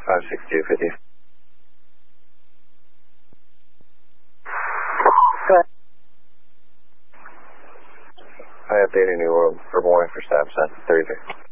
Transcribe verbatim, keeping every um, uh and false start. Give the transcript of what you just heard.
five six two fifty. Good. I updated New World for morning for stop sign thirty-three.